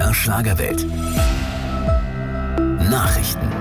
MDR Schlagerwelt. Nachrichten.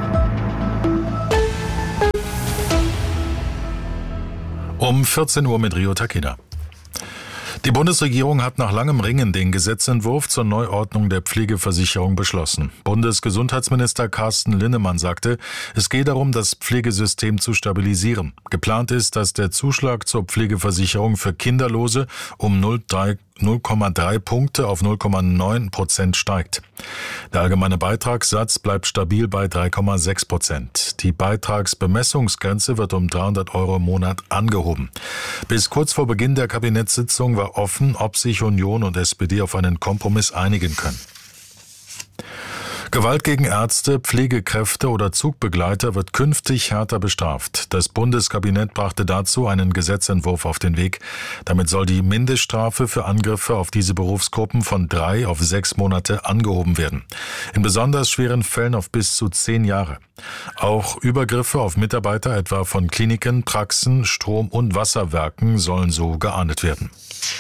Um 14 Uhr mit Rio Takeda. Die Bundesregierung hat nach langem Ringen den Gesetzentwurf zur Neuordnung der Pflegeversicherung beschlossen. Bundesgesundheitsminister Carsten Linnemann sagte, es gehe darum, das Pflegesystem zu stabilisieren. Geplant ist, dass der Zuschlag zur Pflegeversicherung für Kinderlose um 0,3 Punkte auf 0,9% steigt. Der allgemeine Beitragssatz bleibt stabil bei 3,6%. Die Beitragsbemessungsgrenze wird um 300 € im Monat angehoben. Bis kurz vor Beginn der Kabinettssitzung war offen, ob sich Union und SPD auf einen Kompromiss einigen können. Gewalt gegen Ärzte, Pflegekräfte oder Zugbegleiter wird künftig härter bestraft. Das Bundeskabinett brachte dazu einen Gesetzentwurf auf den Weg. Damit soll die Mindeststrafe für Angriffe auf diese Berufsgruppen von 3 auf 6 Monate angehoben werden. In besonders schweren Fällen auf bis zu 10 Jahre. Auch Übergriffe auf Mitarbeiter etwa von Kliniken, Praxen, Strom- und Wasserwerken sollen so geahndet werden.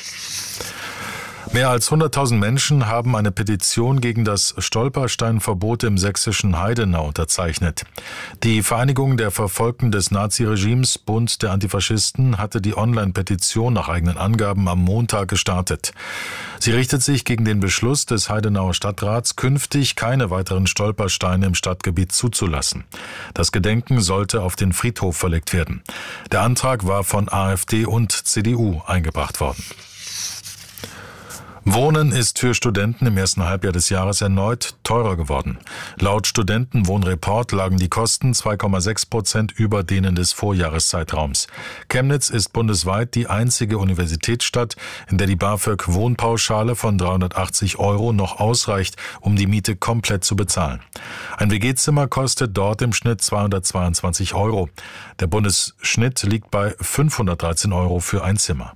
Mehr als 100.000 Menschen haben eine Petition gegen das Stolpersteinverbot im sächsischen Heidenau unterzeichnet. Die Vereinigung der Verfolgten des Naziregimes, Bund der Antifaschisten, hatte die Online-Petition nach eigenen Angaben am Montag gestartet. Sie richtet sich gegen den Beschluss des Heidenauer Stadtrats, künftig keine weiteren Stolpersteine im Stadtgebiet zuzulassen. Das Gedenken sollte auf den Friedhof verlegt werden. Der Antrag war von AfD und CDU eingebracht worden. Wohnen ist für Studenten im ersten Halbjahr des Jahres erneut teurer geworden. Laut Studentenwohnreport lagen die Kosten 2,6% über denen des Vorjahreszeitraums. Chemnitz ist bundesweit die einzige Universitätsstadt, in der die BAföG-Wohnpauschale von 380 € noch ausreicht, um die Miete komplett zu bezahlen. Ein WG-Zimmer kostet dort im Schnitt 222 €. Der Bundesschnitt liegt bei 513 € für ein Zimmer.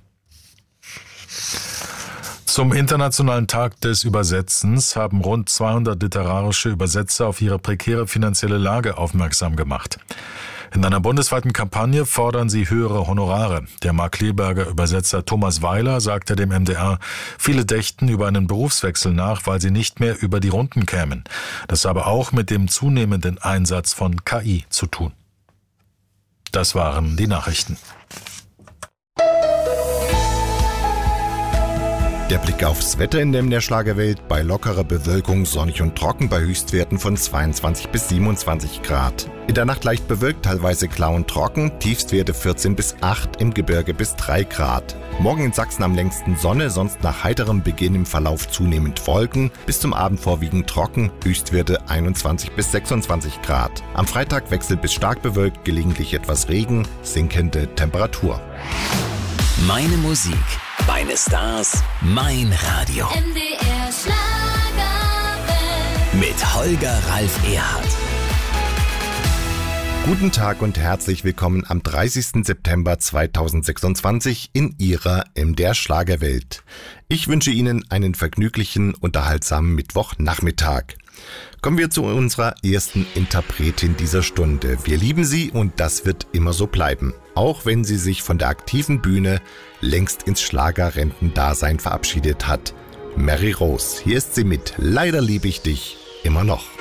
Zum Internationalen Tag des Übersetzens haben rund 200 literarische Übersetzer auf ihre prekäre finanzielle Lage aufmerksam gemacht. In einer bundesweiten Kampagne fordern sie höhere Honorare. Der Markkleeberger Übersetzer Thomas Weiler sagte dem MDR, viele dächten über einen Berufswechsel nach, weil sie nicht mehr über die Runden kämen. Das habe auch mit dem zunehmenden Einsatz von KI zu tun. Das waren die Nachrichten. Der Blick aufs Wetter in der Schlagerwelt: bei lockerer Bewölkung, sonnig und trocken bei Höchstwerten von 22 bis 27 Grad. In der Nacht leicht bewölkt, teilweise klar und trocken, Tiefstwerte 14 bis 8, im Gebirge bis 3 Grad. Morgen in Sachsen am längsten Sonne, sonst nach heiterem Beginn im Verlauf zunehmend Wolken, bis zum Abend vorwiegend trocken, Höchstwerte 21 bis 26 Grad. Am Freitag wechselt bis stark bewölkt, gelegentlich etwas Regen, sinkende Temperatur. Meine Musik, meine Stars, mein Radio. MDR Schlagerwelt. Mit Holger Ralf Erhardt. Guten Tag und herzlich willkommen am 30. September 2026 in Ihrer MDR Schlagerwelt. Ich wünsche Ihnen einen vergnüglichen, unterhaltsamen Mittwochnachmittag. Kommen wir zu unserer ersten Interpretin dieser Stunde. Wir lieben sie und das wird immer so bleiben. Auch wenn sie sich von der aktiven Bühne längst ins Schlagerrentendasein verabschiedet hat. Mary Rose, hier ist sie mit Leider liebe ich dich immer noch.